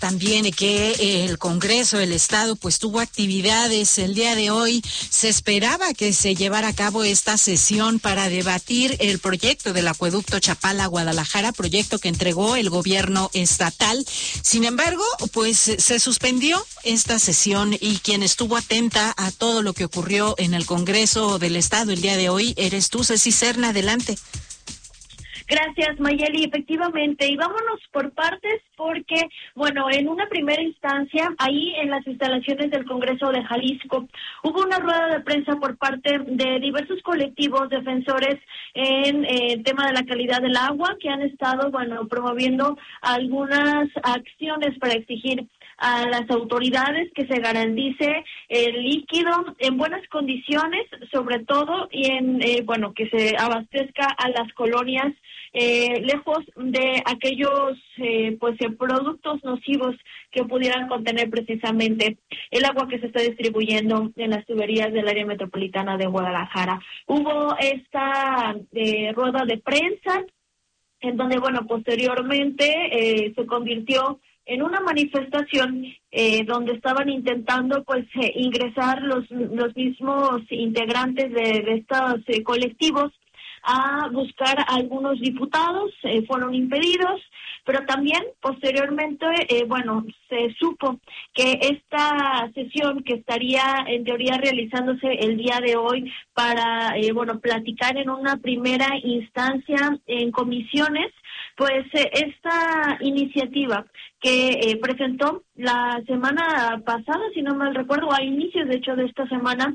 también que el Congreso del Estado pues tuvo actividades el día de hoy. Se esperaba que se llevara a cabo esta sesión para debatir el proyecto del acueducto Chapala-Guadalajara, proyecto que entregó el gobierno estatal. Sin embargo, pues se suspendió esta sesión, y quien estuvo atenta a todo lo que ocurrió en el Congreso del Estado el día de hoy eres tú, Ceci Serna. Adelante. Gracias, Mayeli. Efectivamente, y vámonos por partes porque, bueno, en una primera instancia, ahí en las instalaciones del Congreso de Jalisco, hubo una rueda de prensa por parte de diversos colectivos defensores en el tema de la calidad del agua, que han estado, bueno, promoviendo algunas acciones para exigir a las autoridades que se garantice el líquido en buenas condiciones, sobre todo, y en que se abastezca a las colonias lejos de aquellos productos nocivos que pudieran contener precisamente el agua que se está distribuyendo en las tuberías del área metropolitana de Guadalajara. Hubo esta rueda de prensa en donde, posteriormente se convirtió en una manifestación donde estaban intentando ingresar los mismos integrantes de estos colectivos a buscar a algunos diputados, fueron impedidos, pero también posteriormente, se supo que esta sesión que estaría en teoría realizándose el día de hoy para, platicar en una primera instancia en comisiones, esta iniciativa que presentó la semana pasada, si no mal recuerdo, a inicios de hecho de esta semana,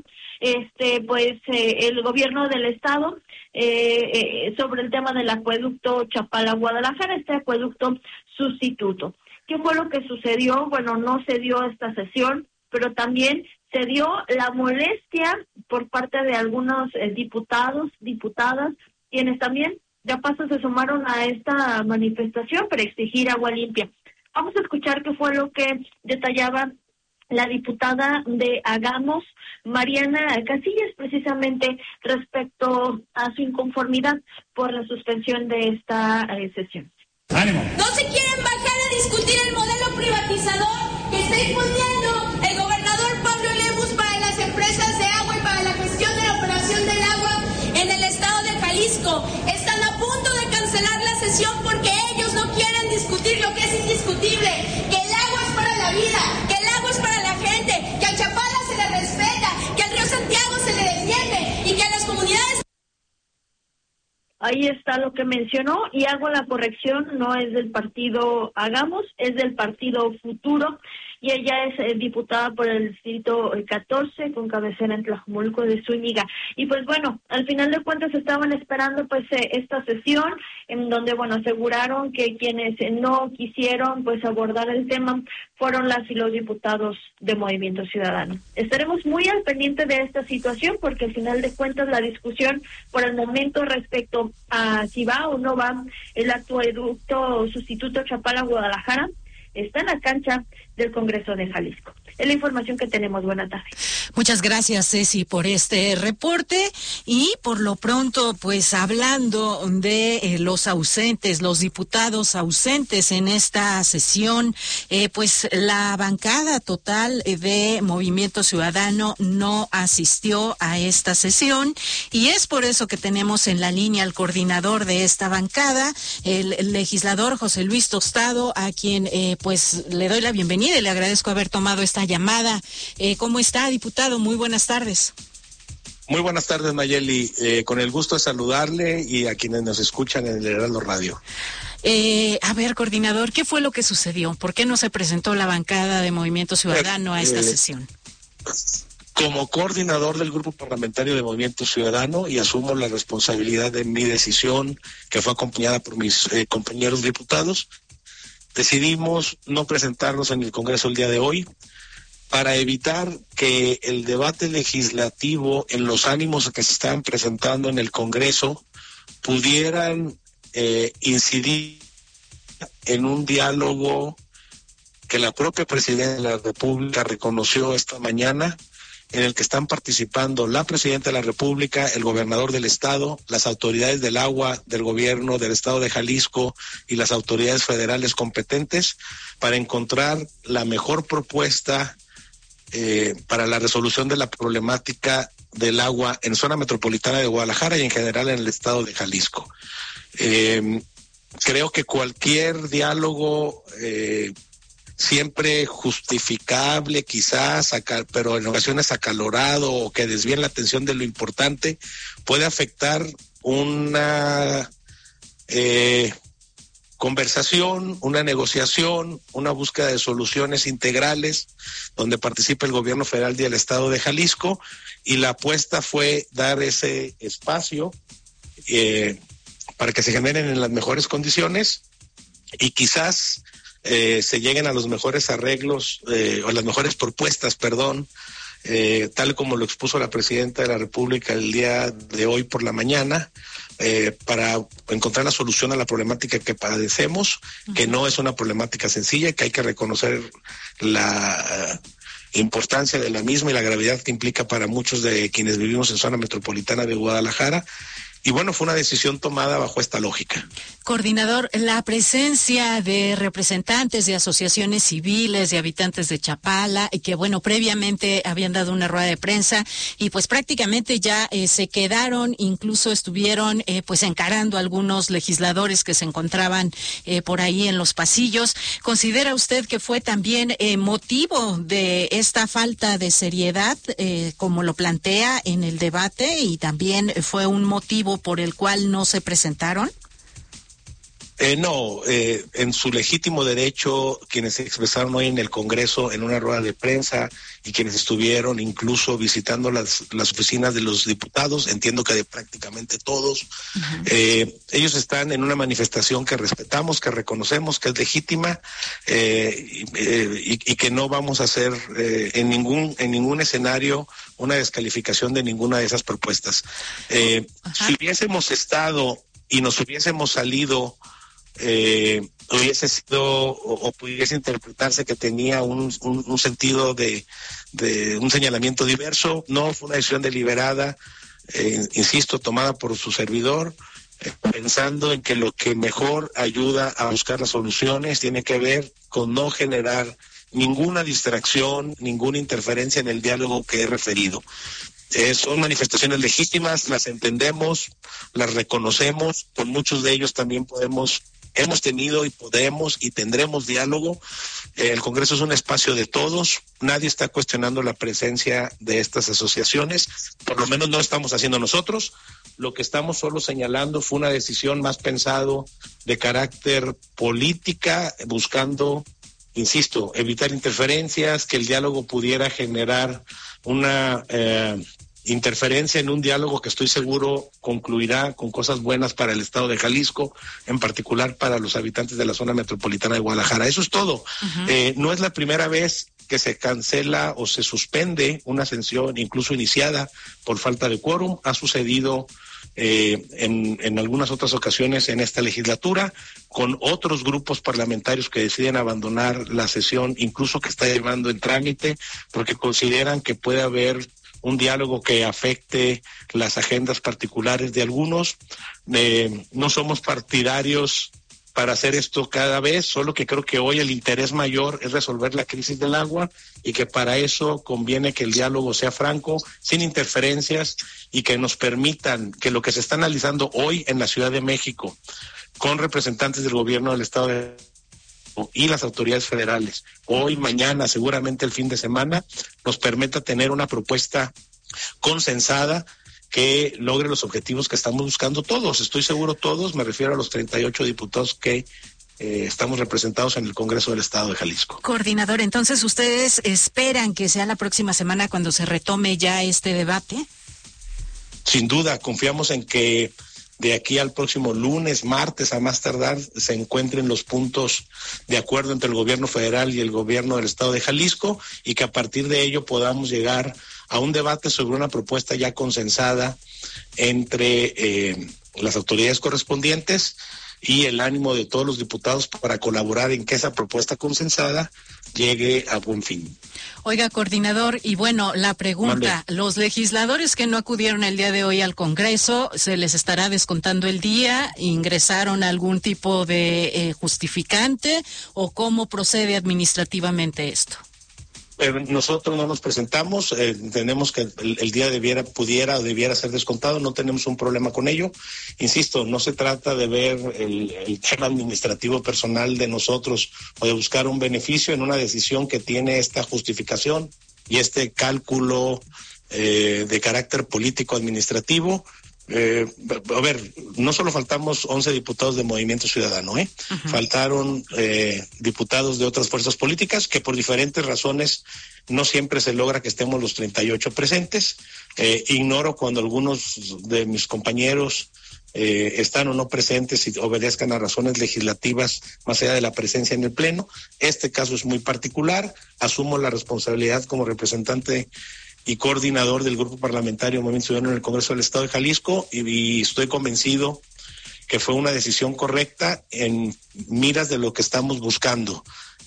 el gobierno del estado sobre el tema del acueducto Chapala-Guadalajara, este acueducto sustituto. ¿Qué fue lo que sucedió? No se dio esta sesión, pero también se dio la molestia por parte de algunos diputados, diputadas, quienes también de paso se sumaron a esta manifestación para exigir agua limpia. Vamos a escuchar qué fue lo que detallaba la diputada de Hagamos, Mariana Casillas, precisamente respecto a su inconformidad por la suspensión de esta sesión. ¡Ánimo! No se quieren bajar a discutir el modelo privatizador que está imponiendo el gobernador Pablo Lemus para las empresas de agua y para la gestión de la operación del agua en el estado de Jalisco. Están a punto de cancelar la sesión porque ellos no quieren discutir lo que es indiscutible, que el agua es para la vida, que el agua es para la gente, que al Chapala se le respeta, que al río Santiago se le defiende y que a las comunidades... Ahí está lo que mencionó, y hago la corrección, no es del partido Hagamos, es del partido Futuro, y ella es diputada por el distrito 14, con cabecera en Tlajomulco de Zúñiga. Y al final de cuentas estaban esperando esta sesión, en donde aseguraron que quienes no quisieron abordar el tema fueron las y los diputados de Movimiento Ciudadano. Estaremos muy al pendiente de esta situación, porque al final de cuentas la discusión por el momento respecto a si va o no va el acueducto sustituto Chapala-Guadalajara está en la cancha del Congreso de Jalisco. Es la información que tenemos. Buenas tardes. Muchas gracias, Ceci, por este reporte. Y por lo pronto, hablando de los ausentes, los diputados ausentes en esta sesión, la bancada total de Movimiento Ciudadano no asistió a esta sesión, y es por eso que tenemos en la línea al coordinador de esta bancada, el legislador José Luis Tostado, a quien le doy la bienvenida y le agradezco haber tomado esta llamada. ¿Cómo está, diputado? Muy buenas tardes. Muy buenas tardes, Mayeli. Con el gusto de saludarle y a quienes nos escuchan en el Heraldo Radio. A ver, coordinador, ¿qué fue lo que sucedió? ¿Por qué no se presentó la bancada de Movimiento Ciudadano a esta sesión? Como coordinador del Grupo Parlamentario de Movimiento Ciudadano, y asumo la responsabilidad de mi decisión, que fue acompañada por mis compañeros diputados, decidimos no presentarnos en el Congreso el día de hoy para evitar que el debate legislativo, en los ánimos que se estaban presentando en el Congreso, pudieran incidir en un diálogo que la propia Presidenta de la República reconoció esta mañana, en el que están participando la Presidenta de la República, el Gobernador del Estado, las autoridades del agua del Gobierno del Estado de Jalisco y las autoridades federales competentes para encontrar la mejor propuesta para la resolución de la problemática del agua en zona metropolitana de Guadalajara y en general en el Estado de Jalisco. Creo que cualquier diálogo siempre justificable quizás, pero en ocasiones acalorado o que desvíen la atención de lo importante, puede afectar una conversación, una negociación, una búsqueda de soluciones integrales donde participa el gobierno federal y el Estado de Jalisco, y la apuesta fue dar ese espacio para que se generen en las mejores condiciones y quizás se lleguen a los mejores arreglos o las mejores propuestas, tal como lo expuso la Presidenta de la República el día de hoy por la mañana, para encontrar la solución a la problemática que padecemos, que no es una problemática sencilla, que hay que reconocer la importancia de la misma y la gravedad que implica para muchos de quienes vivimos en zona metropolitana de Guadalajara. Y bueno, fue una decisión tomada bajo esta lógica. Coordinador, la presencia de representantes de asociaciones civiles, de habitantes de Chapala, que bueno, previamente habían dado una rueda de prensa y pues prácticamente ya se quedaron, incluso estuvieron pues encarando a algunos legisladores que se encontraban por ahí en los pasillos. ¿Considera usted que fue también motivo de esta falta de seriedad, como lo plantea en el debate, y también fue un motivo por el cual no se presentaron? No, en su legítimo derecho, quienes se expresaron hoy en el Congreso en una rueda de prensa y quienes estuvieron incluso visitando las oficinas de los diputados, entiendo que de prácticamente todos, ellos están en una manifestación que respetamos, que reconocemos, que es legítima, y que no vamos a hacer en ningún escenario una descalificación de ninguna de esas propuestas. Si hubiésemos estado y nos hubiésemos salido, hubiese sido o pudiese interpretarse que tenía un sentido de un señalamiento diverso. No, fue una decisión deliberada, insisto, tomada por su servidor, pensando en que lo que mejor ayuda a buscar las soluciones tiene que ver con no generar ninguna distracción, ninguna interferencia en el diálogo que he referido. Son manifestaciones legítimas, las entendemos, las reconocemos, con muchos de ellos también hemos tenido y podemos y tendremos diálogo. El Congreso es un espacio de todos, nadie está cuestionando la presencia de estas asociaciones, por lo menos no estamos haciendo nosotros. Lo que estamos solo señalando fue una decisión más pensado de carácter política, buscando, insisto, evitar interferencias, que el diálogo pudiera generar una interferencia en un diálogo que estoy seguro concluirá con cosas buenas para el Estado de Jalisco, en particular para los habitantes de la zona metropolitana de Guadalajara. Eso es todo. No es la primera vez que se cancela o se suspende una sesión, incluso iniciada por falta de quórum. Ha sucedido en algunas otras ocasiones en esta legislatura, con otros grupos parlamentarios que deciden abandonar la sesión, incluso que está llevando en trámite, porque consideran que puede haber un diálogo que afecte las agendas particulares de algunos. No somos partidarios para hacer esto cada vez, solo que creo que hoy el interés mayor es resolver la crisis del agua y que para eso conviene que el diálogo sea franco, sin interferencias, y que nos permitan que lo que se está analizando hoy en la Ciudad de México, con representantes del gobierno del Estado y las autoridades federales, hoy, mañana, seguramente el fin de semana, nos permita tener una propuesta consensada que logre los objetivos que estamos buscando todos. Estoy seguro todos, me refiero a los 38 diputados que estamos representados en el Congreso del Estado de Jalisco. Coordinador, entonces, ¿ustedes esperan que sea la próxima semana cuando se retome ya este debate? Sin duda, confiamos en que de aquí al próximo lunes, martes, a más tardar, se encuentren los puntos de acuerdo entre el gobierno federal y el gobierno del Estado de Jalisco, y que a partir de ello podamos llegar a un debate sobre una propuesta ya consensada entre las autoridades correspondientes y el ánimo de todos los diputados para colaborar en que esa propuesta consensada llegue a buen fin. Oiga, coordinador, y bueno, la pregunta, los legisladores que no acudieron el día de hoy al Congreso, ¿se les estará descontando el día? ¿Ingresaron algún tipo de justificante o cómo procede administrativamente esto? Nosotros no nos presentamos, entendemos que el día debiera ser descontado, no tenemos un problema con ello. Insisto, no se trata de ver el tema administrativo personal de nosotros o de buscar un beneficio en una decisión que tiene esta justificación y este cálculo de carácter político administrativo. A ver, no solo faltamos 11 diputados de Movimiento Ciudadano, faltaron diputados de otras fuerzas políticas que por diferentes razones no siempre se logra que estemos los 38 presentes. Ignoro cuando algunos de mis compañeros están o no presentes y obedezcan a razones legislativas más allá de la presencia en el Pleno. Este caso es muy particular, asumo la responsabilidad como representante y coordinador del Grupo Parlamentario Movimiento Ciudadano en el Congreso del Estado de Jalisco y estoy convencido que fue una decisión correcta en miras de lo que estamos buscando.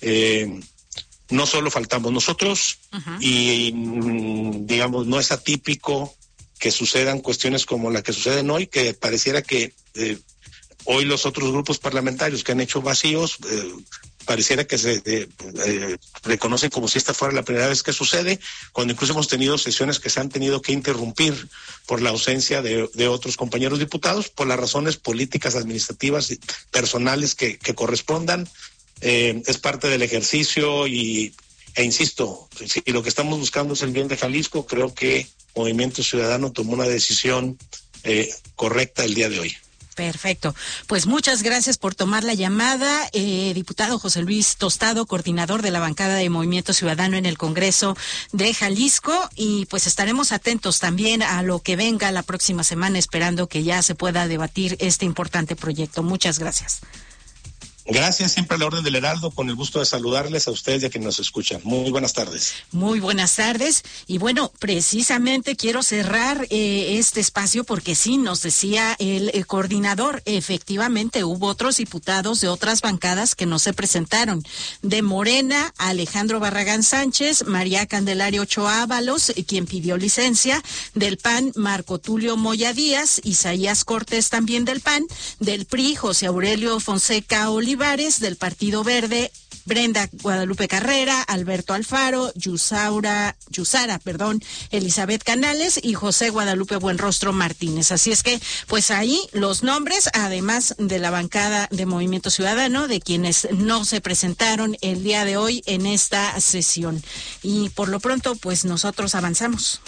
No solo faltamos nosotros y digamos no es atípico que sucedan cuestiones como la que suceden hoy, que pareciera que hoy los otros grupos parlamentarios que han hecho vacíos pareciera que se reconocen como si esta fuera la primera vez que sucede, cuando incluso hemos tenido sesiones que se han tenido que interrumpir por la ausencia de otros compañeros diputados, por las razones políticas, administrativas y personales que correspondan. Es parte del ejercicio e insisto, si lo que estamos buscando es el bien de Jalisco, creo que Movimiento Ciudadano tomó una decisión correcta el día de hoy. Perfecto. Pues muchas gracias por tomar la llamada. Diputado José Luis Tostado, coordinador de la bancada de Movimiento Ciudadano en el Congreso de Jalisco. Y pues estaremos atentos también a lo que venga la próxima semana, esperando que ya se pueda debatir este importante proyecto. Muchas gracias. Gracias, siempre a la orden del Heraldo, con el gusto de saludarles a ustedes y a quienes nos escuchan. Muy buenas tardes. Muy buenas tardes. Y bueno, precisamente quiero cerrar este espacio porque sí, nos decía el coordinador, efectivamente hubo otros diputados de otras bancadas que no se presentaron. De Morena, Alejandro Barragán Sánchez, María Candelaria Ochoa Ábalos, quien pidió licencia. Del PAN, Marco Tulio Moya Díaz, Isaías Cortés también del PAN. Del PRI, José Aurelio Fonseca Olivares. Del Partido Verde, Brenda Guadalupe Carrera, Alberto Alfaro, Yusara, Elizabeth Canales y José Guadalupe Buenrostro Martínez. Así es que, pues ahí los nombres, además de la bancada de Movimiento Ciudadano, de quienes no se presentaron el día de hoy en esta sesión. Y por lo pronto, pues nosotros avanzamos.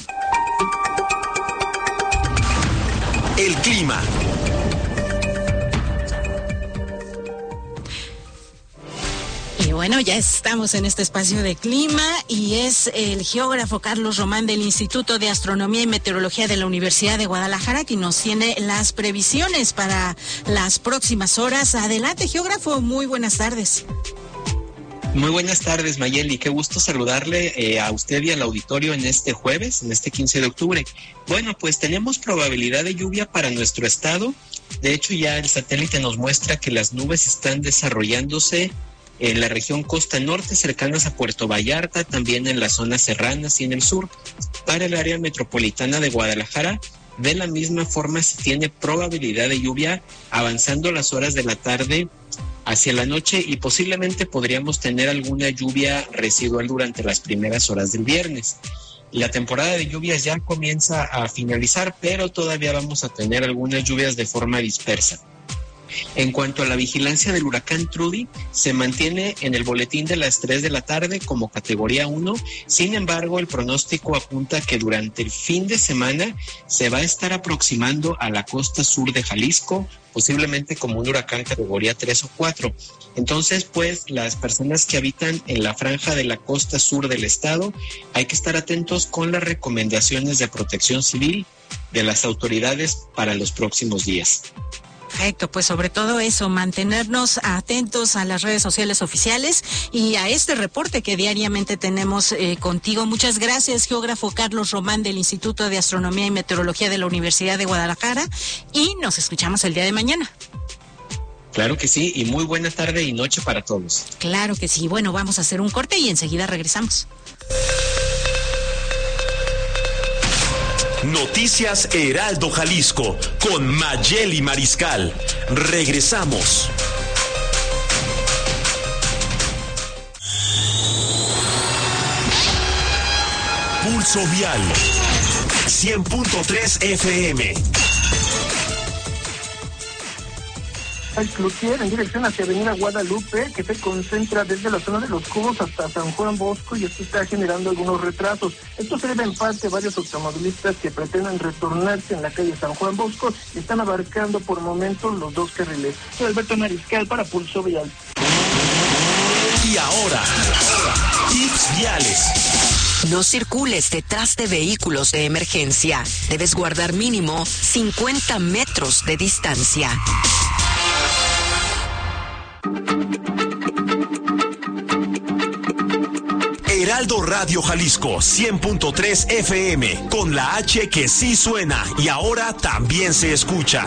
El clima. Y bueno, ya estamos en este espacio de clima y es el geógrafo Carlos Román del Instituto de Astronomía y Meteorología de la Universidad de Guadalajara quien nos tiene las previsiones para las próximas horas. Adelante, geógrafo, muy buenas tardes. Muy buenas tardes, Mayeli. Qué gusto saludarle a usted y al auditorio en este jueves, en este 15 de octubre. Bueno, pues tenemos probabilidad de lluvia para nuestro estado. De hecho, ya el satélite nos muestra que las nubes están desarrollándose en la región costa norte, cercanas a Puerto Vallarta, también en las zonas serranas y en el sur. Para el área metropolitana de Guadalajara, de la misma forma se tiene probabilidad de lluvia avanzando las horas de la tarde hacia la noche y posiblemente podríamos tener alguna lluvia residual durante las primeras horas del viernes. La temporada de lluvias ya comienza a finalizar, pero todavía vamos a tener algunas lluvias de forma dispersa. En cuanto a la vigilancia del huracán Trudy, se mantiene en el boletín de las 3 de la tarde como categoría 1. Sin embargo, el pronóstico apunta que durante el fin de semana se va a estar aproximando a la costa sur de Jalisco, posiblemente como un huracán categoría 3 o 4. Entonces, pues, las personas que habitan en la franja de la costa sur del estado, hay que estar atentos con las recomendaciones de protección civil de las autoridades para los próximos días. Perfecto, pues sobre todo eso, mantenernos atentos a las redes sociales oficiales y a este reporte que diariamente tenemos contigo. Muchas gracias, geógrafo Carlos Román del Instituto de Astronomía y Meteorología de la Universidad de Guadalajara, y nos escuchamos el día de mañana. Claro que sí, y muy buena tarde y noche para todos. Claro que sí. Bueno, vamos a hacer un corte y enseguida regresamos. Noticias Heraldo Jalisco con Mayeli Mariscal. Regresamos. Pulso Vial 100.3 FM. Cloutier en dirección hacia Avenida Guadalupe, que se concentra desde la zona de Los Cubos hasta San Juan Bosco, y esto está generando algunos retrasos. Esto se debe en parte a varios automovilistas que pretenden retornarse en la calle San Juan Bosco y están abarcando por momentos los dos carriles. Soy Alberto Mariscal para Pulso Vial. Y ahora, tips viales. No circules detrás de vehículos de emergencia. Debes guardar mínimo 50 metros de distancia. Heraldo Radio Jalisco 100.3 FM, con la H que sí suena y ahora también se escucha.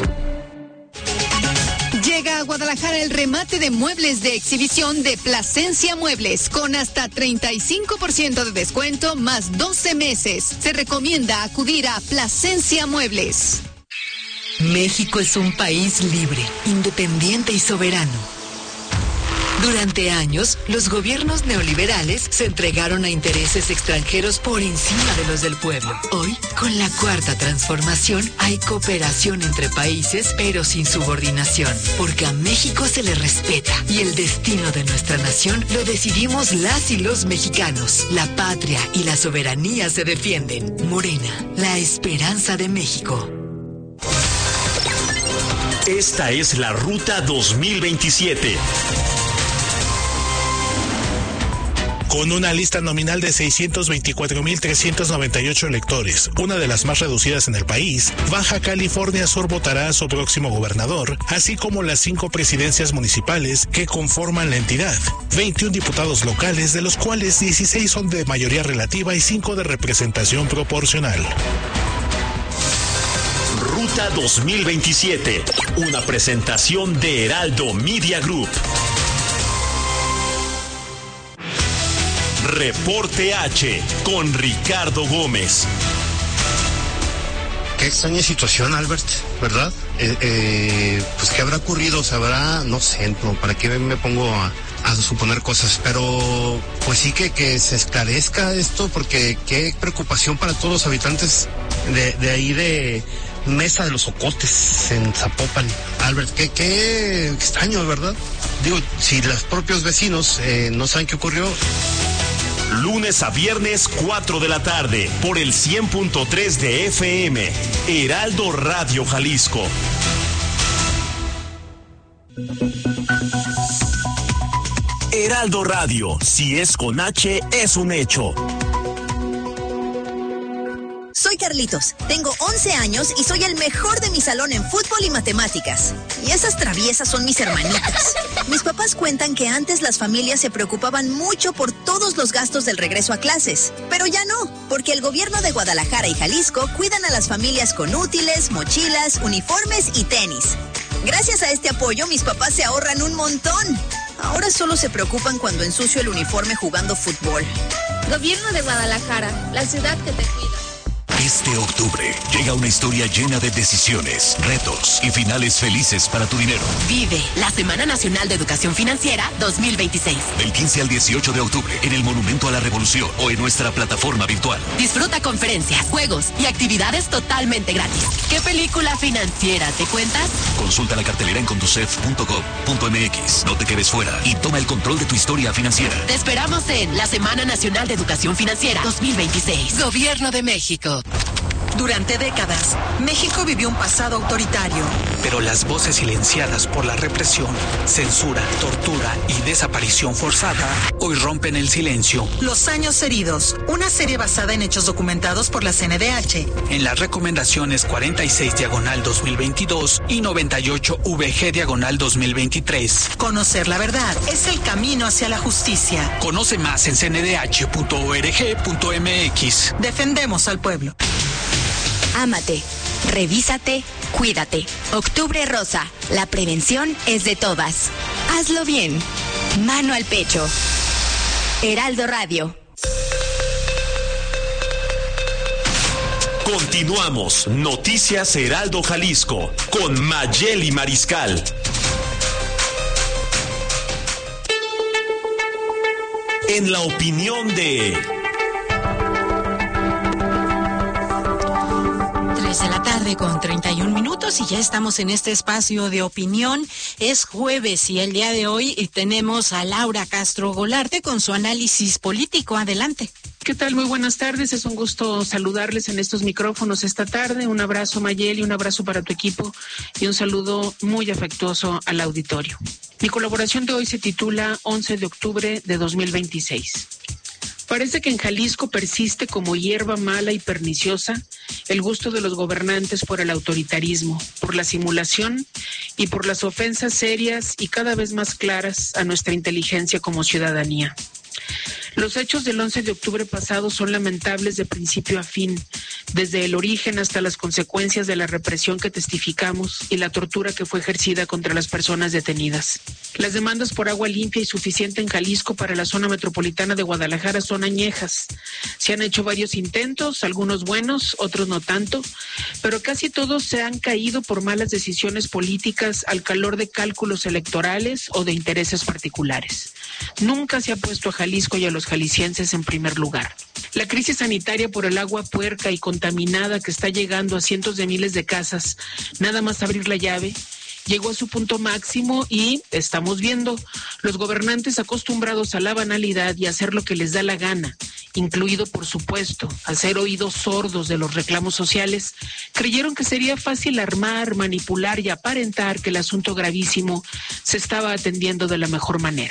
Llega a Guadalajara el remate de muebles de exhibición de Plasencia Muebles, con hasta 35% de descuento más 12 meses. Se recomienda acudir a Plasencia Muebles. México es un país libre, independiente y soberano. Durante años, los gobiernos neoliberales se entregaron a intereses extranjeros por encima de los del pueblo. Hoy, con la Cuarta Transformación, hay cooperación entre países, pero sin subordinación, porque a México se le respeta y el destino de nuestra nación lo decidimos las y los mexicanos. La patria y la soberanía se defienden. Morena, la esperanza de México. Esta es la Ruta 2027. Con una lista nominal de 624,398 electores, una de las más reducidas en el país, Baja California Sur votará a su próximo gobernador, así como las 5 presidencias municipales que conforman la entidad, 21 diputados locales, de los cuales 16 son de mayoría relativa y 5 de representación proporcional. Ruta 2027, una presentación de Heraldo Media Group. Reporte H con Ricardo Gómez. Qué extraña situación, Albert, ¿verdad? Pues qué habrá ocurrido, sabrá, no sé, no, para qué me pongo a suponer cosas, pero pues sí que se esclarezca esto, porque qué preocupación para todos los habitantes de ahí de Mesa de los Ocotes en Zapopan. Albert, qué extraño, ¿verdad? Digo, si los propios vecinos no saben qué ocurrió. Lunes a viernes, 4 de la tarde, por el 100.3 de FM, Heraldo Radio Jalisco. Heraldo Radio, si es con H, es un hecho. Soy Carlitos, tengo 11 años y soy el mejor de mi salón en fútbol y matemáticas. Y esas traviesas son mis hermanitas. Mis papás cuentan que antes las familias se preocupaban mucho por todos los gastos del regreso a clases. Pero ya no, porque el gobierno de Guadalajara y Jalisco cuidan a las familias con útiles, mochilas, uniformes y tenis. Gracias a este apoyo, mis papás se ahorran un montón. Ahora solo se preocupan cuando ensucio el uniforme jugando fútbol. Gobierno de Guadalajara, la ciudad que te cuida. Este octubre llega una historia llena de decisiones, retos y finales felices para tu dinero. Vive la Semana Nacional de Educación Financiera 2026. Del 15 al 18 de octubre en el Monumento a la Revolución o en nuestra plataforma virtual. Disfruta conferencias, juegos y actividades totalmente gratis. ¿Qué película financiera te cuentas? Consulta la cartelera en conducef.gov.mx. No te quedes fuera y toma el control de tu historia financiera. Te esperamos en la Semana Nacional de Educación Financiera 2026. Gobierno de México. Durante décadas, México vivió un pasado autoritario. Pero las voces silenciadas por la represión, censura, tortura y desaparición forzada hoy rompen el silencio. Los años heridos, una serie basada en hechos documentados por la CNDH. En las recomendaciones 46/2022 y 98/VG/2023. Conocer la verdad es el camino hacia la justicia. Conoce más en cndh.org.mx. Defendemos al pueblo. Ámate, revísate, Cuídate. Octubre Rosa. La prevención es de todas. Hazlo bien. Mano al pecho. Heraldo Radio. Continuamos. Noticias Heraldo Jalisco con Mayeli Mariscal. En la opinión de... 3 de la tarde con 31 minutos y ya estamos en este espacio de opinión. Es jueves y el día de hoy tenemos a Laura Castro Golarte con su análisis político. Adelante. ¿Qué tal? Muy buenas tardes. Es un gusto saludarles en estos micrófonos esta tarde. Un abrazo, Mayeli, un abrazo para tu equipo y un saludo muy afectuoso al auditorio. Mi colaboración de hoy se titula 11 de octubre de 2026. Parece que en Jalisco persiste como hierba mala y perniciosa el gusto de los gobernantes por el autoritarismo, por la simulación y por las ofensas serias y cada vez más claras a nuestra inteligencia como ciudadanía. Los hechos del 11 de octubre pasado son lamentables de principio a fin, desde el origen hasta las consecuencias de la represión que testificamos y la tortura que fue ejercida contra las personas detenidas. Las demandas por agua limpia y suficiente en Jalisco para la zona metropolitana de Guadalajara son añejas. Se han hecho varios intentos, algunos buenos, otros no tanto, pero casi todos se han caído por malas decisiones políticas al calor de cálculos electorales o de intereses particulares. Nunca se ha puesto a Jalisco y a los jaliscienses en primer lugar. La crisis sanitaria por el agua puerca y contaminada que está llegando a cientos de miles de casas, nada más abrir la llave, llegó a su punto máximo y estamos viendo los gobernantes acostumbrados a la banalidad y a hacer lo que les da la gana, incluido, por supuesto, hacer oídos sordos de los reclamos sociales, creyeron que sería fácil armar, manipular y aparentar que el asunto gravísimo se estaba atendiendo de la mejor manera.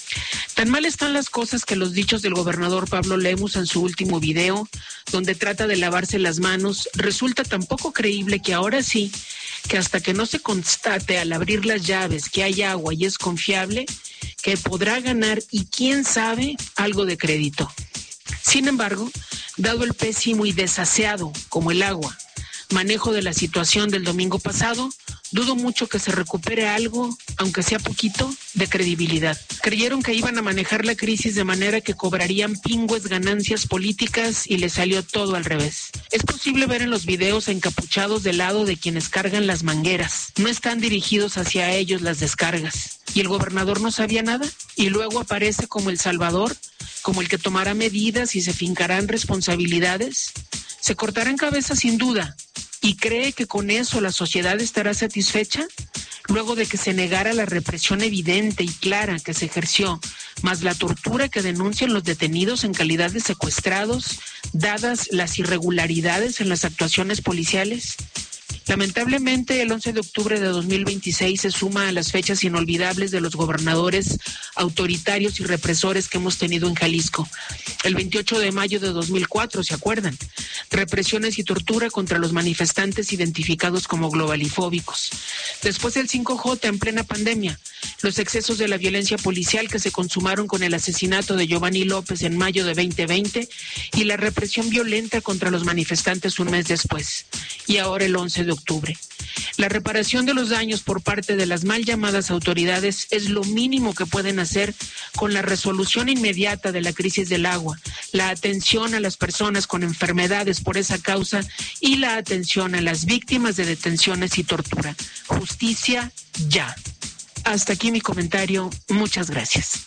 Tan mal están las cosas que los dichos del gobernador Pablo Lemus en su último video, donde trata de lavarse las manos, resulta tan poco creíble que ahora sí, que hasta que no se constate al abrir las llaves que hay agua y es confiable, que podrá ganar y quién sabe algo de crédito. Sin embargo, dado el pésimo y desaseado, como el agua, manejo de la situación del domingo pasado, dudo mucho que se recupere algo, aunque sea poquito, de credibilidad. Creyeron que iban a manejar la crisis de manera que cobrarían pingües ganancias políticas y les salió todo al revés. Es posible ver en los videos encapuchados del lado de quienes cargan las mangueras. No están dirigidos hacia ellos las descargas. ¿Y el gobernador no sabía nada? Y luego aparece como el salvador, como el que tomará medidas y se fincarán responsabilidades. Se cortarán cabezas sin duda. ¿Y cree que con eso la sociedad estará satisfecha? Luego de que se negara la represión evidente y clara que se ejerció, más la tortura que denuncian los detenidos en calidad de secuestrados, dadas las irregularidades en las actuaciones policiales. Lamentablemente, el 11 de octubre de 2026 se suma a las fechas inolvidables de los gobernadores autoritarios y represores que hemos tenido en Jalisco. El 28 de mayo de 2004, ¿se acuerdan? Represiones y tortura contra los manifestantes identificados como globalifóbicos. Después el 5J en plena pandemia, los excesos de la violencia policial que se consumaron con el asesinato de Giovanni López en mayo de 2020 y la represión violenta contra los manifestantes un mes después. Y ahora el 11 de octubre. La reparación de los daños por parte de las mal llamadas autoridades es lo mínimo que pueden hacer con la resolución inmediata de la crisis del agua, la atención a las personas con enfermedades por esa causa y la atención a las víctimas de detenciones y tortura. Justicia ya. Hasta aquí mi comentario. Muchas gracias.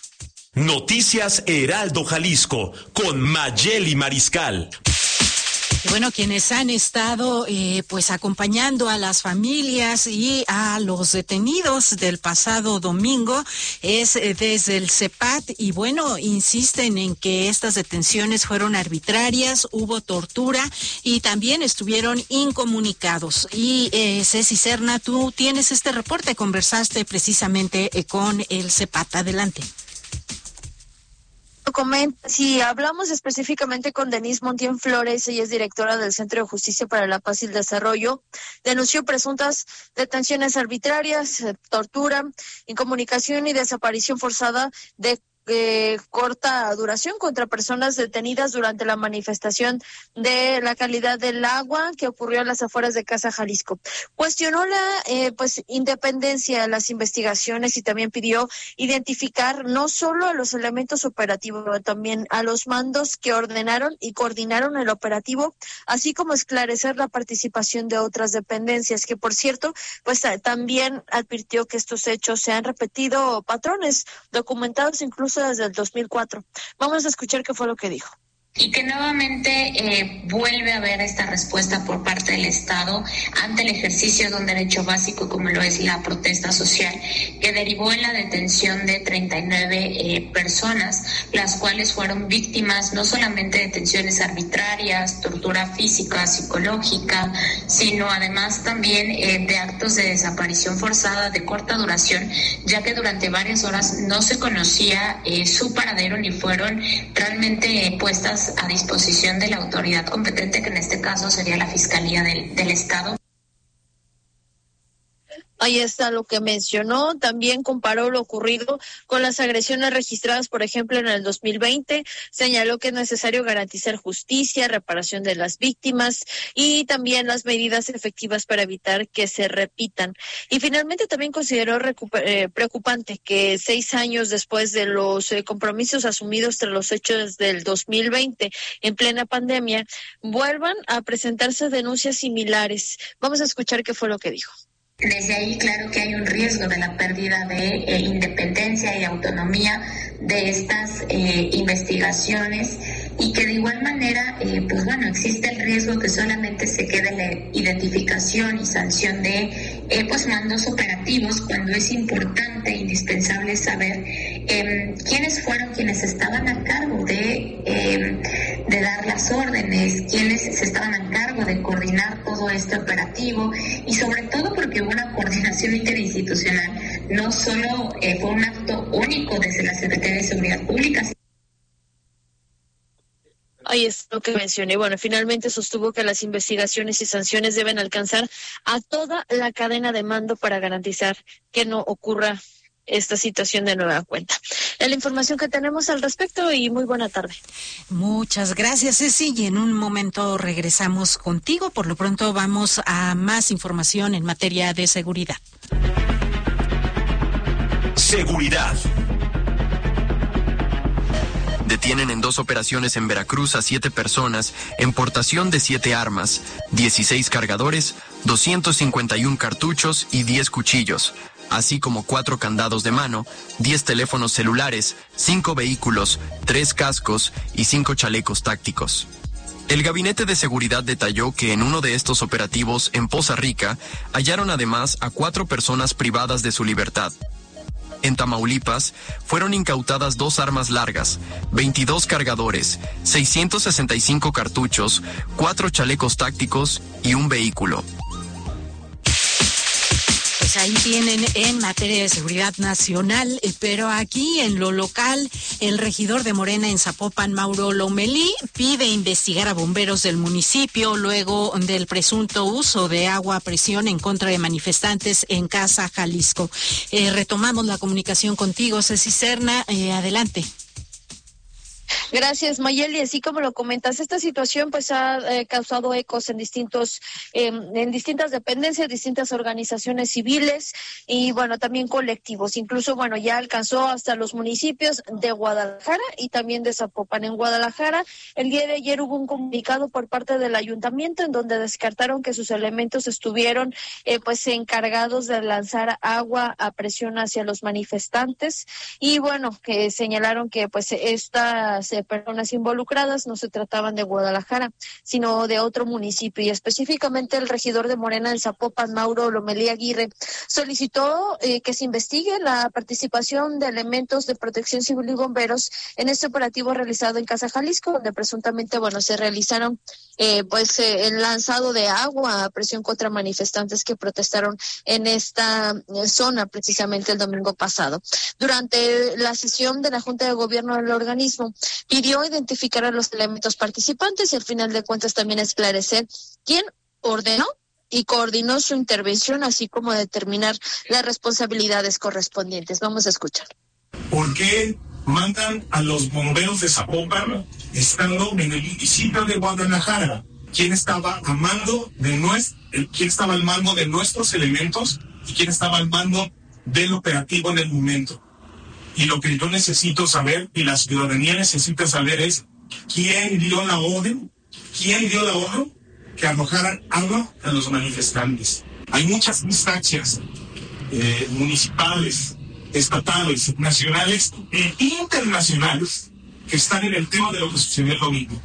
Noticias Heraldo Jalisco con Mayeli Mariscal. Bueno, quienes han estado pues acompañando a las familias y a los detenidos del pasado domingo es desde el CEPAT y bueno, insisten en que estas detenciones fueron arbitrarias, hubo tortura y también estuvieron incomunicados. Y Ceci Serna, tú tienes este reporte, conversaste precisamente con el CEPAT. Adelante. Si hablamos específicamente con Denise Montiel Flores, ella es directora del Centro de Justicia para la Paz y el Desarrollo, denunció presuntas detenciones arbitrarias, tortura, incomunicación y desaparición forzada de corta duración contra personas detenidas durante la manifestación de la calidad del agua que ocurrió a las afueras de Casa Jalisco. Cuestionó la independencia de las investigaciones y también pidió identificar no solo a los elementos operativos, pero también a los mandos que ordenaron y coordinaron el operativo, así como esclarecer la participación de otras dependencias, que por cierto, pues también advirtió que estos hechos se han repetido patrones documentados incluso desde el 2004. Vamos a escuchar qué fue lo que dijo. Y que nuevamente vuelve a haber esta respuesta por parte del Estado ante el ejercicio de un derecho básico como lo es la protesta social, que derivó en la detención de 39 personas, las cuales fueron víctimas no solamente de detenciones arbitrarias, tortura física, psicológica, sino además también de actos de desaparición forzada de corta duración, ya que durante varias horas no se conocía su paradero ni fueron realmente puestas a disposición de la autoridad competente, que en este caso sería la Fiscalía del Estado. Ahí está lo que mencionó. También comparó lo ocurrido con las agresiones registradas, por ejemplo, en el 2020. Señaló que es necesario garantizar justicia, reparación de las víctimas y también las medidas efectivas para evitar que se repitan. Y finalmente también consideró preocupante que 6 años después de los compromisos asumidos tras los hechos del 2020, en plena pandemia, vuelvan a presentarse denuncias similares. Vamos a escuchar qué fue lo que dijo. Desde ahí, claro que hay un riesgo de la pérdida de independencia y autonomía de estas investigaciones, y que de igual manera, pues bueno, existe el riesgo que solamente se quede la identificación y sanción de pues mandos operativos, cuando es importante e indispensable saber quiénes fueron quienes estaban a cargo de dar las órdenes, quiénes se estaban a cargo de coordinar todo este operativo, y sobre todo porque hubo una coordinación interinstitucional. No solo fue un acto único desde la Secretaría de Seguridad Pública. Ahí es lo que mencioné. Bueno, finalmente sostuvo que las investigaciones y sanciones deben alcanzar a toda la cadena de mando para garantizar que no ocurra esta situación de nueva cuenta. Es la información que tenemos al respecto y muy buena tarde. Muchas gracias, Ceci, y en un momento regresamos contigo. Por lo pronto vamos a más información en materia de seguridad. Seguridad. Detienen en 2 operaciones en Veracruz a 7 personas en portación de 7 armas, 16 cargadores, 251 cartuchos y 10 cuchillos, así como 4 candados de mano, 10 teléfonos celulares, 5 vehículos, 3 cascos y 5 chalecos tácticos. El Gabinete de Seguridad detalló que en uno de estos operativos en Poza Rica hallaron además a 4 personas privadas de su libertad. En Tamaulipas fueron incautadas 2 armas largas, 22 cargadores, 665 cartuchos, 4 chalecos tácticos y un vehículo. Pues ahí tienen en materia de seguridad nacional, pero aquí en lo local, el regidor de Morena en Zapopan, Mauro Lomelí, pide investigar a bomberos del municipio luego del presunto uso de agua a presión en contra de manifestantes en Casa Jalisco. Retomamos la comunicación contigo, Ceci Serna, adelante. Gracias, Mayeli. Así como lo comentas, esta situación pues ha causado ecos en distintas dependencias, distintas organizaciones civiles y bueno, también colectivos. Incluso bueno, ya alcanzó hasta los municipios de Guadalajara y también de Zapopan. En Guadalajara, el día de ayer hubo un comunicado por parte del ayuntamiento en donde descartaron que sus elementos estuvieron pues encargados de lanzar agua a presión hacia los manifestantes y bueno, que señalaron que pues estas personas involucradas no se trataban de Guadalajara, sino de otro municipio, y específicamente el regidor de Morena en Zapopan, Mauro Lomelí Aguirre, solicitó que se investigue la participación de elementos de protección civil y bomberos en este operativo realizado en Casa Jalisco, donde presuntamente, bueno, se realizaron el lanzado de agua a presión contra manifestantes que protestaron en esta zona precisamente el domingo pasado. Durante la sesión de la Junta de Gobierno del organismo, pidió identificar a los elementos participantes y al final de cuentas también esclarecer quién ordenó y coordinó su intervención, así como determinar las responsabilidades correspondientes. Vamos a escuchar. ¿Por qué mandan a los bomberos de Zapopan estando en el municipio de Guadalajara. ¿Quién estaba al mando de nuestros elementos y quién estaba al mando del operativo en el momento? Y lo que yo necesito saber y la ciudadanía necesita saber es quién dio la orden que arrojaran agua a los manifestantes. Hay muchas instancias municipales, estatales, nacionales e internacionales que están en el tema de lo que sucedió el domingo.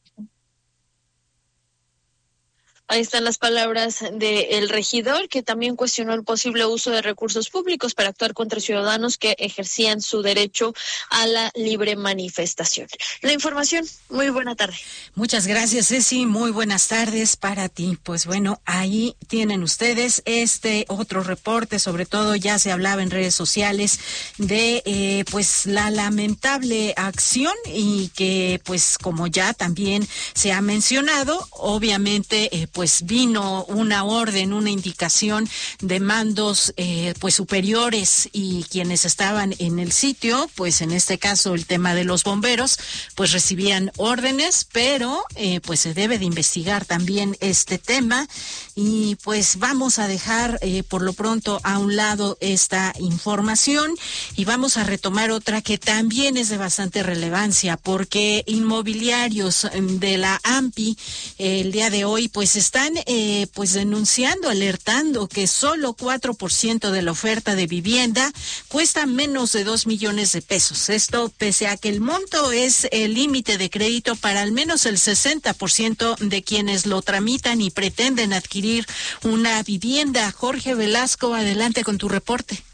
Ahí están las palabras del regidor, que también cuestionó el posible uso de recursos públicos para actuar contra ciudadanos que ejercían su derecho a la libre manifestación. La información, muy buena tarde. Muchas gracias, Ceci, muy buenas tardes para ti. Pues bueno, ahí tienen ustedes este otro reporte, sobre todo ya se hablaba en redes sociales de pues la lamentable acción y que pues como ya también se ha mencionado, obviamente pues vino una orden, una indicación de mandos pues superiores y quienes estaban en el sitio, pues en este caso el tema de los bomberos, pues recibían órdenes, pero pues se debe de investigar también este tema y pues vamos a dejar por lo pronto a un lado esta información y vamos a retomar otra que también es de bastante relevancia porque inmobiliarios de la AMPI el día de hoy pues están pues denunciando, alertando que solo 4% de la oferta de vivienda cuesta menos de 2 millones de pesos. Esto pese a que el monto es el límite de crédito para al menos el 60% de quienes lo tramitan y pretenden adquirir una vivienda. Jorge Velasco, adelante con tu reporte.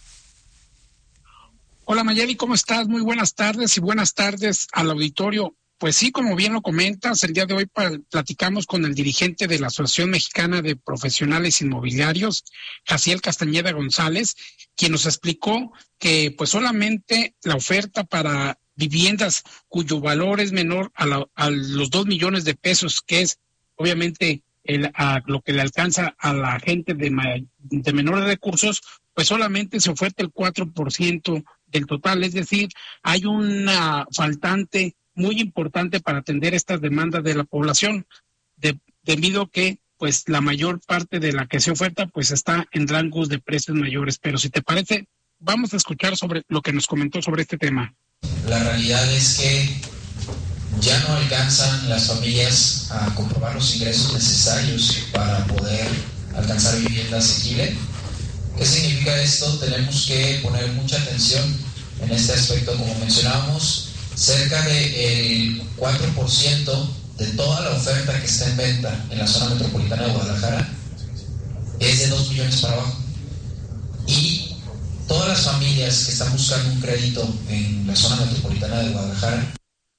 Hola Mayeli, ¿cómo estás? Muy buenas tardes y buenas tardes al auditorio. Pues sí, como bien lo comentas, el día de hoy platicamos con el dirigente de la Asociación Mexicana de Profesionales Inmobiliarios, Jaciel Castañeda González, quien nos explicó que pues solamente la oferta para viviendas cuyo valor es menor a los 2 millones de pesos, que es obviamente lo que le alcanza a la gente de menores recursos, pues solamente se oferta el 4% del total, es decir, hay una faltante muy importante para atender estas demandas de la población, debido a que pues la mayor parte de la que se oferta pues está en rangos de precios mayores. Pero si te parece, vamos a escuchar sobre lo que nos comentó sobre este tema. La realidad es que ya no alcanzan las familias a comprobar los ingresos necesarios para poder alcanzar vivienda asequible. ¿Qué significa esto? Tenemos que poner mucha atención en este aspecto. Como mencionábamos, cerca del 4% de toda la oferta que está en venta en la zona metropolitana de Guadalajara es de 2 millones para abajo. Y todas las familias que están buscando un crédito en la zona metropolitana de Guadalajara.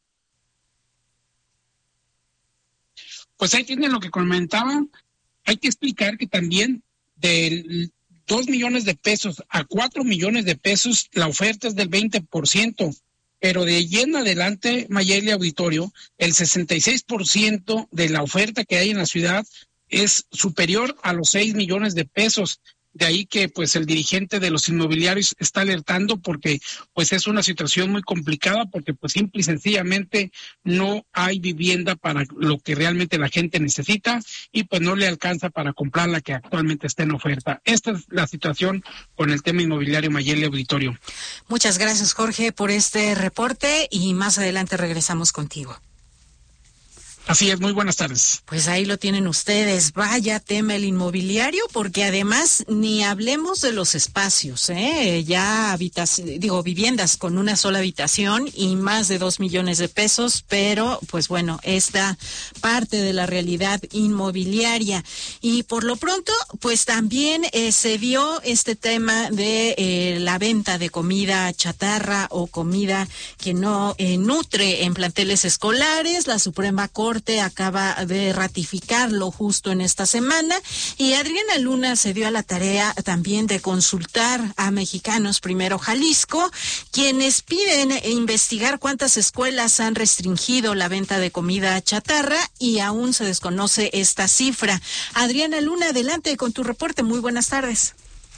Pues ahí tienen lo que comentaban. Hay que explicar que también del 2 millones de pesos a 4 millones de pesos la oferta es del 20%. Pero de allí en adelante, Mayeli Auditorio, el 66% de la oferta que hay en la ciudad es superior a los 6 millones de pesos. De ahí que pues el dirigente de los inmobiliarios está alertando porque pues es una situación muy complicada porque pues simple y sencillamente no hay vivienda para lo que realmente la gente necesita y pues no le alcanza para comprar la que actualmente está en oferta. Esta es la situación con el tema inmobiliario, Mayeli Auditorio. Muchas gracias, Jorge, por este reporte y más adelante regresamos contigo. Así es, muy buenas tardes. Pues ahí lo tienen ustedes, vaya tema el inmobiliario, porque además ni hablemos de los espacios, ya viviendas con una sola habitación y más de 2 millones de pesos, pero pues bueno, esta parte de la realidad inmobiliaria. Y por lo pronto, pues también se dio este tema de la venta de comida chatarra o comida que no nutre en planteles escolares. La Suprema Corte acaba de ratificarlo justo en esta semana y Adriana Luna se dio a la tarea también de consultar a Mexicanos Primero Jalisco, quienes piden investigar cuántas escuelas han restringido la venta de comida chatarra y aún se desconoce esta cifra. Adriana Luna, adelante con tu reporte. Muy buenas tardes.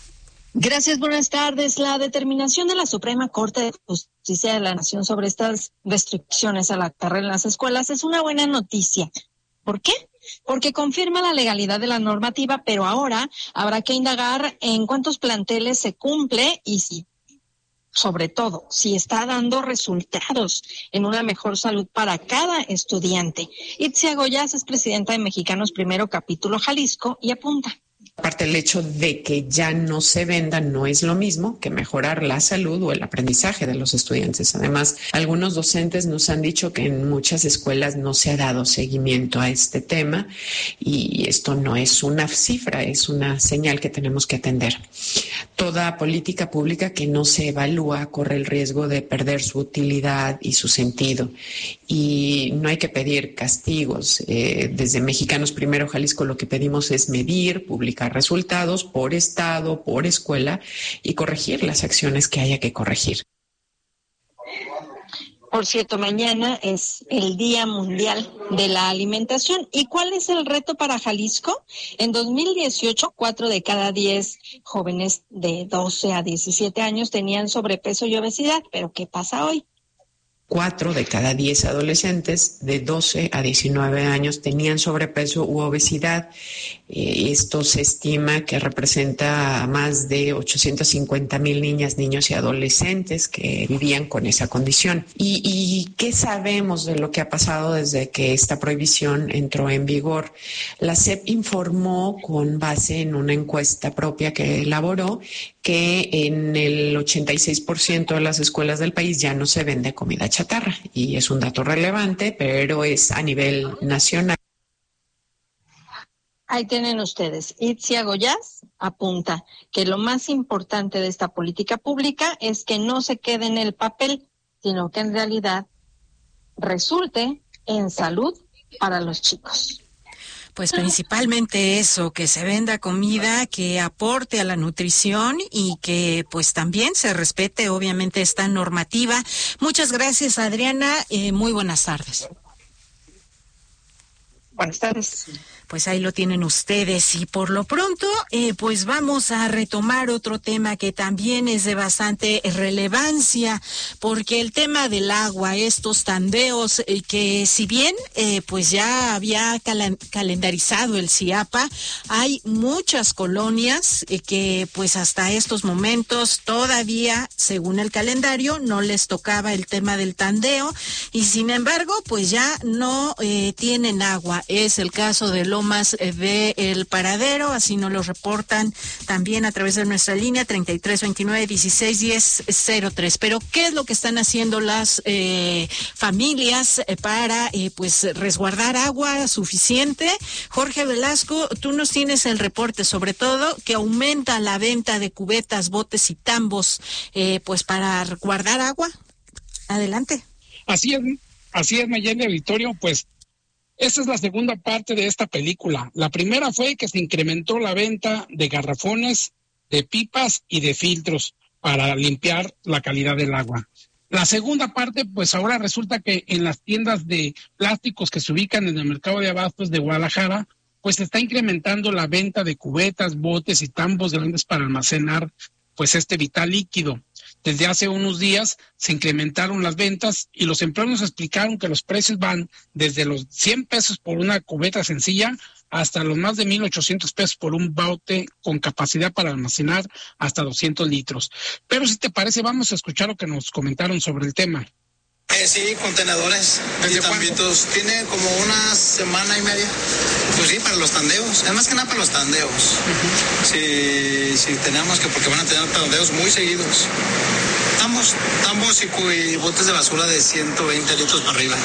Gracias, buenas tardes. La determinación de la Suprema Corte de Justicia de la Nación sobre estas restricciones a la carrera en las escuelas es una buena noticia. ¿Por qué? Porque confirma la legalidad de la normativa, pero ahora habrá que indagar en cuántos planteles se cumple y si, sobre todo, si está dando resultados en una mejor salud para cada estudiante. Itzia Goyaz es presidenta de Mexicanos Primero Capítulo Jalisco y apunta. Aparte, el hecho de que ya no se venda no es lo mismo que mejorar la salud o el aprendizaje de los estudiantes. Además, algunos docentes nos han dicho que en muchas escuelas no se ha dado seguimiento a este tema y esto no es una cifra, es una señal que tenemos que atender. Toda política pública que no se evalúa corre el riesgo de perder su utilidad y su sentido. Y no hay que pedir castigos. Desde Mexicanos Primero Jalisco lo que pedimos es medir, publicar resultados por estado, por escuela y corregir las acciones que haya que corregir. Por cierto, mañana es el Día Mundial de la Alimentación. ¿Y cuál es el reto para Jalisco? En 2018, 4 de cada 10 jóvenes de 12 a 17 años tenían sobrepeso y obesidad. ¿Pero qué pasa hoy? 4 de cada 10 adolescentes de 12 a 19 años tenían sobrepeso u obesidad. Esto se estima que representa a más de 850,000 niñas, niños y adolescentes que vivían con esa condición. ¿Y qué sabemos de lo que ha pasado desde que esta prohibición entró en vigor? La SEP informó, con base en una encuesta propia que elaboró, que en el 86% de las escuelas del país ya no se vende comida chatarra. Y es un dato relevante, pero es a nivel nacional. Ahí tienen ustedes. Itzia Goyaz apunta que lo más importante de esta política pública es que no se quede en el papel, sino que en realidad resulte en salud para los chicos. Pues principalmente eso, que se venda comida que aporte a la nutrición y que pues también se respete obviamente esta normativa. Muchas gracias, Adriana. Muy buenas tardes. Buenas tardes. Pues ahí lo tienen ustedes y por lo pronto pues vamos a retomar otro tema que también es de bastante relevancia, porque el tema del agua, estos tandeos que si bien pues ya había calendarizado el CIAPA, hay muchas colonias que pues hasta estos momentos todavía, según el calendario, no les tocaba el tema del tandeo y sin embargo pues ya no tienen agua. Es el caso de Lomas de El Paradero, así nos lo reportan también a través de nuestra línea 3329-161003. Pero ¿qué es lo que están haciendo las familias para pues resguardar agua suficiente? Jorge Velasco, tú nos tienes el reporte, sobre todo que aumenta la venta de cubetas, botes y tambos pues para guardar agua. Adelante. Así es, Mayeli, Victorio, pues esa es la segunda parte de esta película. La primera fue que se incrementó la venta de garrafones, de pipas y de filtros para limpiar la calidad del agua. La segunda parte, pues ahora resulta que en las tiendas de plásticos que se ubican en el mercado de abastos de Guadalajara, pues se está incrementando la venta de cubetas, botes y tambos grandes para almacenar pues este vital líquido. Desde hace unos días se incrementaron las ventas y los empleados nos explicaron que los precios van desde los 100 pesos por una cubeta sencilla hasta los más de 1,800 pesos por un bote con capacidad para almacenar hasta 200 litros. Pero si te parece, vamos a escuchar lo que nos comentaron sobre el tema. Sí, contenedores y tambitos. Tiene como una semana y media. Pues sí, para los tandeos. Es más que nada para los tandeos. Sí, tenemos que, porque van a tener tandeos muy seguidos. Tambos y botes de basura de 120 litros para arriba.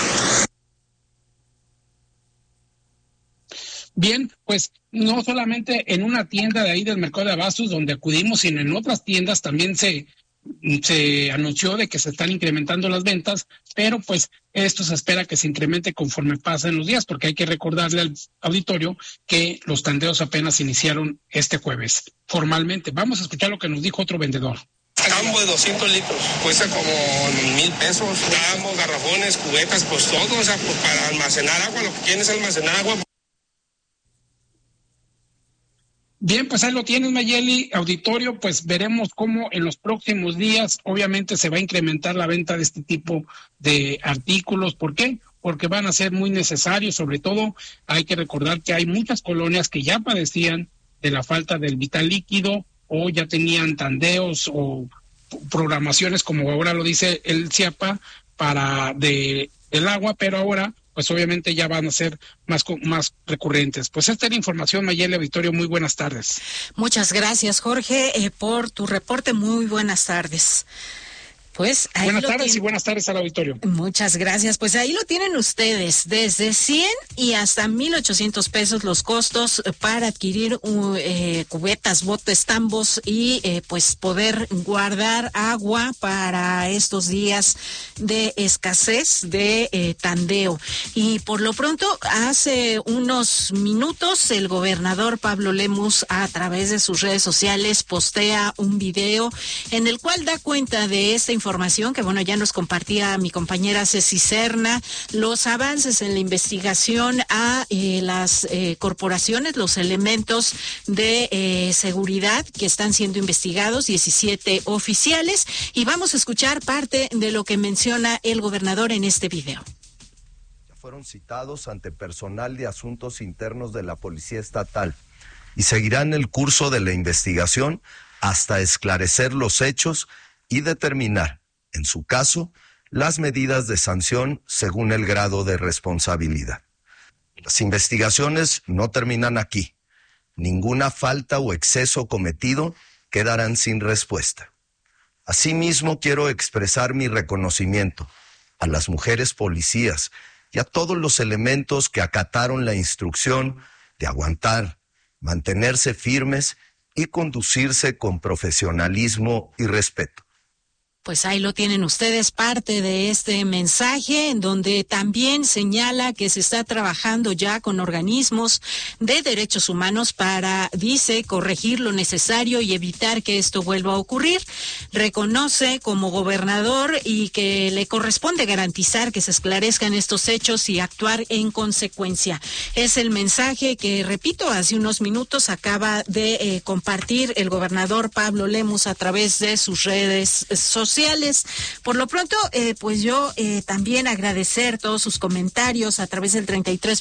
Bien, pues no solamente en una tienda de ahí del mercado de abastos donde acudimos, sino en otras tiendas también se anunció de que se están incrementando las ventas, pero pues esto se espera que se incremente conforme pasen los días, porque hay que recordarle al auditorio que los tandeos apenas iniciaron este jueves formalmente. Vamos a escuchar lo que nos dijo otro vendedor. Tambo de 200 litros, cuesta como 1,000 pesos. Tambos, garrafones, cubetas, pues todo, o sea, pues para almacenar agua, lo que quieren es almacenar agua. Bien, pues ahí lo tienes, Mayeli, auditorio, pues veremos cómo en los próximos días obviamente se va a incrementar la venta de este tipo de artículos. ¿Por qué? Porque van a ser muy necesarios. Sobre todo hay que recordar que hay muchas colonias que ya padecían de la falta del vital líquido o ya tenían tandeos o programaciones, como ahora lo dice el CIAPA, del agua, pero ahora pues obviamente ya van a ser más recurrentes. Pues esta es la información, Mayeli, auditorio, muy buenas tardes. Muchas gracias, Jorge, por tu reporte. Muy buenas tardes. Pues ahí buenas tardes y buenas tardes al auditorio. Muchas gracias. Pues ahí lo tienen ustedes, desde 100 y hasta 1,800 pesos los costos para adquirir cubetas, botes, tambos y pues poder guardar agua para estos días de escasez de tandeo. Y por lo pronto, hace unos minutos, el gobernador Pablo Lemus, a través de sus redes sociales, postea un video en el cual da cuenta de esta información que, bueno, ya nos compartía mi compañera Ceci Serna, los avances en la investigación a las corporaciones, los elementos de seguridad que están siendo investigados, 17 oficiales, y vamos a escuchar parte de lo que menciona el gobernador en este video. Fueron citados ante personal de asuntos internos de la Policía Estatal y seguirán el curso de la investigación hasta esclarecer los hechos y determinar, en su caso, las medidas de sanción según el grado de responsabilidad. Las investigaciones no terminan aquí. Ninguna falta o exceso cometido quedarán sin respuesta. Asimismo, quiero expresar mi reconocimiento a las mujeres policías y a todos los elementos que acataron la instrucción de aguantar, mantenerse firmes y conducirse con profesionalismo y respeto. Pues ahí lo tienen ustedes, parte de este mensaje, en donde también señala que se está trabajando ya con organismos de derechos humanos para, dice, corregir lo necesario y evitar que esto vuelva a ocurrir. Reconoce como gobernador y que le corresponde garantizar que se esclarezcan estos hechos y actuar en consecuencia. Es el mensaje que, repito, hace unos minutos acaba de compartir el gobernador Pablo Lemus a través de sus redes sociales. Por lo pronto, pues yo también agradecer todos sus comentarios a través del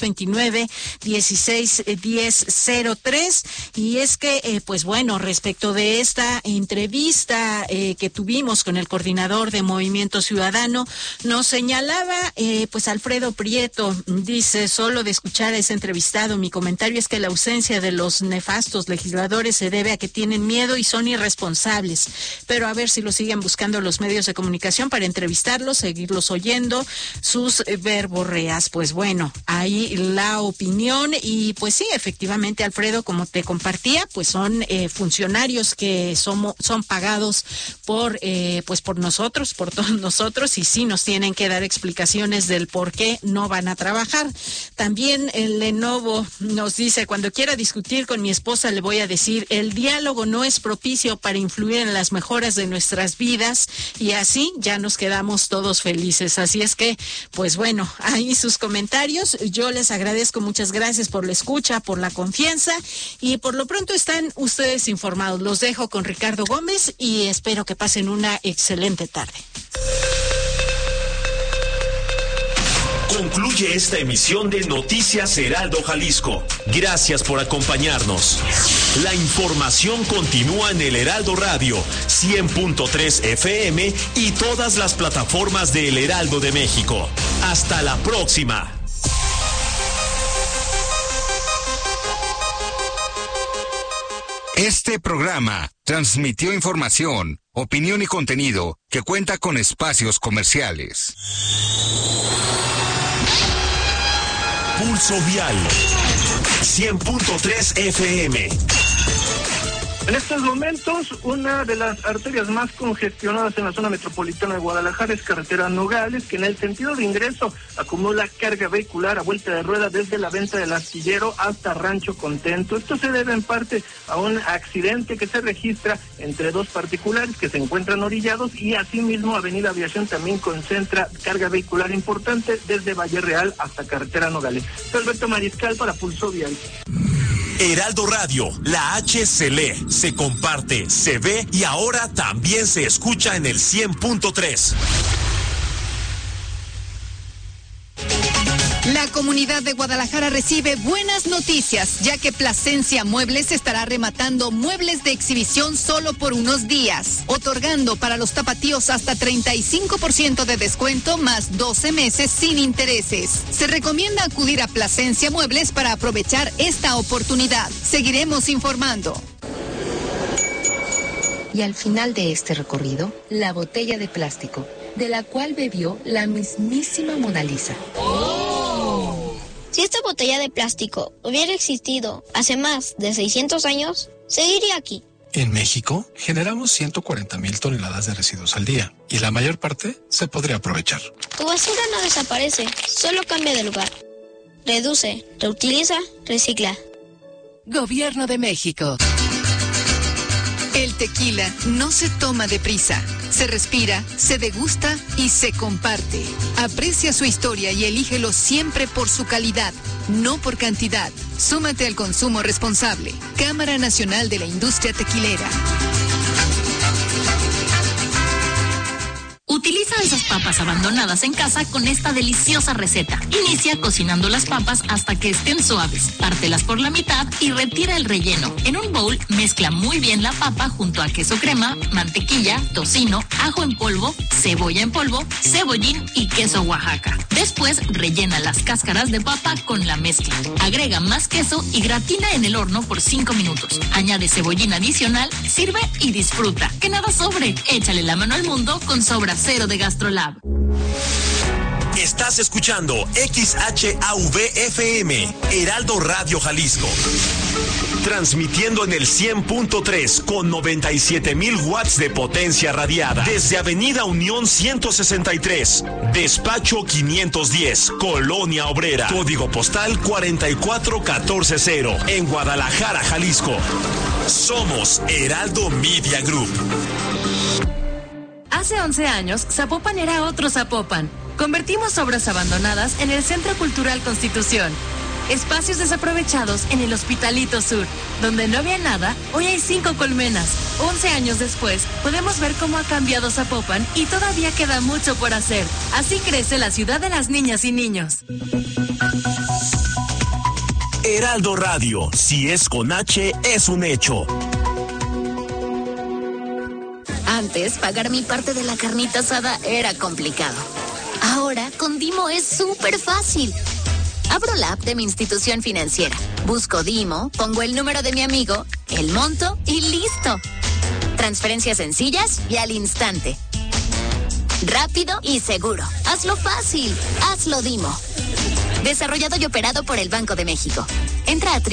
3329-161003. Y es que, pues bueno, respecto de esta entrevista que tuvimos con el coordinador de Movimiento Ciudadano, nos señalaba, pues Alfredo Prieto, dice, solo de escuchar a ese entrevistado, mi comentario es que la ausencia de los nefastos legisladores se debe a que tienen miedo y son irresponsables. Pero a ver si lo siguen buscando los medios de comunicación para entrevistarlos, seguirlos oyendo sus verborreas. Pues bueno, ahí la opinión. Y pues sí, efectivamente, Alfredo, como te compartía, pues son funcionarios que son pagados por pues por nosotros, por todos nosotros, y sí nos tienen que dar explicaciones del por qué no van a trabajar. También el Lenovo nos dice, cuando quiera discutir con mi esposa le voy a decir, el diálogo no es propicio para influir en las mejoras de nuestras vidas, y así ya nos quedamos todos felices. Así es que, pues bueno, ahí sus comentarios. Yo les agradezco, muchas gracias por la escucha, por la confianza, y por lo pronto están ustedes informados. Los dejo con Ricardo Gómez y espero que pasen una excelente tarde. Concluye esta emisión de Noticias Heraldo Jalisco. Gracias por acompañarnos. La información continúa en el Heraldo Radio, 100.3 FM y todas las plataformas de El Heraldo de México. Hasta la próxima. Este programa transmitió información, opinión y contenido que cuenta con espacios comerciales. Pulso Vial, 100.3 FM. En estos momentos, una de las arterias más congestionadas en la zona metropolitana de Guadalajara es carretera Nogales, que en el sentido de ingreso acumula carga vehicular a vuelta de rueda desde la venta del Astillero hasta Rancho Contento. Esto se debe en parte a un accidente que se registra entre dos particulares que se encuentran orillados, y asimismo Avenida Aviación también concentra carga vehicular importante desde Valle Real hasta carretera Nogales. Soy Alberto Mariscal para Pulso Vial. Heraldo Radio, la H se lee, se comparte, se ve y ahora también se escucha en el 100.3. La comunidad de Guadalajara recibe buenas noticias, ya que Plasencia Muebles estará rematando muebles de exhibición solo por unos días, otorgando para los tapatíos hasta 35% de descuento más 12 meses sin intereses. Se recomienda acudir a Plasencia Muebles para aprovechar esta oportunidad. Seguiremos informando. Y al final de este recorrido, la botella de plástico, de la cual bebió la mismísima Mona Lisa. Si esta botella de plástico hubiera existido hace más de 600 años, seguiría aquí. En México, generamos 140,000 toneladas de residuos al día y la mayor parte se podría aprovechar. Tu basura no desaparece, solo cambia de lugar. Reduce, reutiliza, recicla. Gobierno de México. El tequila no se toma deprisa, se respira, se degusta y se comparte. Aprecia su historia y elígelo siempre por su calidad, no por cantidad. Súmate al consumo responsable. Cámara Nacional de la Industria Tequilera. Utiliza esas papas abandonadas en casa con esta deliciosa receta. Inicia cocinando las papas hasta que estén suaves. Pártelas por la mitad y retira el relleno. En un bowl, mezcla muy bien la papa junto a queso crema, mantequilla, tocino, ajo en polvo, cebolla en polvo, cebollín y queso Oaxaca. Después, rellena las cáscaras de papa con la mezcla. Agrega más queso y gratina en el horno por 5 minutos. Añade cebollín adicional, sirve y disfruta. Que nada sobre. Échale la mano al mundo con Sobra Cero de GastroLab. Estás escuchando XHAV-FM, Heraldo Radio Jalisco. Transmitiendo en el 100.3 con 97,000 watts de potencia radiada. Desde Avenida Unión 163, Despacho 510, Colonia Obrera. Código postal 44140, en Guadalajara, Jalisco. Somos Heraldo Media Group. Hace 11 años, Zapopan era otro Zapopan. Convertimos obras abandonadas en el Centro Cultural Constitución. Espacios desaprovechados en el Hospitalito Sur. Donde no había nada, hoy hay 5 colmenas. 11 años después, podemos ver cómo ha cambiado Zapopan y todavía queda mucho por hacer. Así crece la ciudad de las niñas y niños. Heraldo Radio, si es con H, es un hecho. Antes, pagar mi parte de la carnita asada era complicado. Ahora, con Dimo es súper fácil. Abro la app de mi institución financiera, busco Dimo, pongo el número de mi amigo, el monto y listo. Transferencias sencillas y al instante. Rápido y seguro. Hazlo fácil. Hazlo Dimo. Desarrollado y operado por el Banco de México. Entra a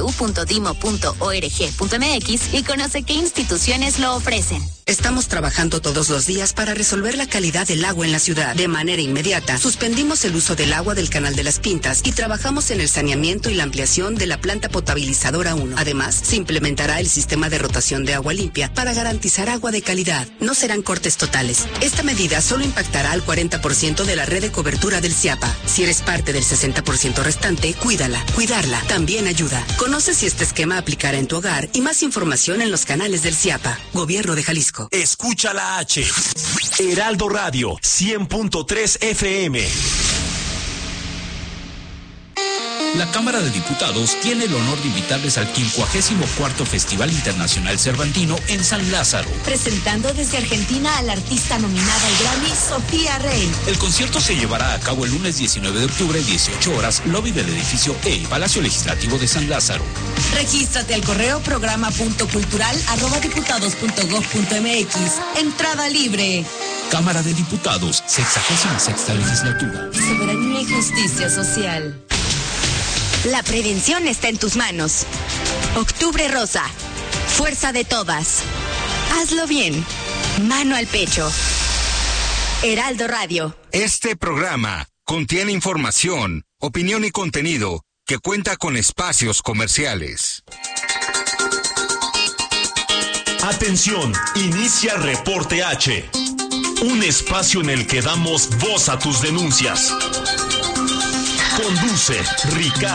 www.dimo.org.mx y conoce qué instituciones lo ofrecen. Estamos trabajando todos los días para resolver la calidad del agua en la ciudad. De manera inmediata, suspendimos el uso del agua del Canal de las Pintas y trabajamos en el saneamiento y la ampliación de la planta potabilizadora 1. Además, se implementará el sistema de rotación de agua limpia para garantizar agua de calidad. No serán cortes totales. Esta medida solo impactará al 40% de la red de cobertura del CIAPA. Si eres parte del 60% restante, cuídala. Cuidarla también ayuda. Conoce si este esquema aplicará en tu hogar y más información en los canales del CIAPA. Gobierno de Jalisco. Escucha la H. Heraldo Radio, 100.3 FM. La Cámara de Diputados tiene el honor de invitarles al 54º Festival Internacional Cervantino en San Lázaro. Presentando desde Argentina a la artista nominada al Grammy, Sofía Rey. El concierto se llevará a cabo el lunes 19 de octubre, 18 horas, lobby del edificio E, Palacio Legislativo de San Lázaro. Regístrate al correo programa.cultural@diputados.gov.mx. Entrada libre. Cámara de Diputados, 66ª Legislatura. Soberanía y justicia social. La prevención está en tus manos. Octubre Rosa. Fuerza de todas. Hazlo bien. Mano al pecho. Heraldo Radio. Este programa contiene información, opinión y contenido que cuenta con espacios comerciales. Atención, inicia Reporte H. Un espacio en el que damos voz a tus denuncias. Conduce Ricardo